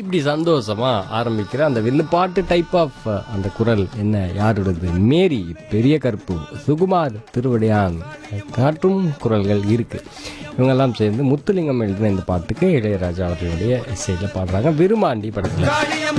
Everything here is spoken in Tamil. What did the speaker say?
இப்படி சந்தோஷமா ஆரம்பிக்கிற அந்த வில்லுப்பாட்டு டைப் ஆஃப் அந்த குரல் என்ன யாருடையது? மேரி பெரிய கருப்பு, சுகுமார் திருவடியான் காற்றும் குரல்கள் இருக்கு. இவங்கெல்லாம் சேர்ந்து முத்துலிங்கம் எழுதின இந்த பாட்டுக்கு இளையராஜா அவர்களுடைய இசையில பாடுறாங்க. விருமாண்டி படத்துல.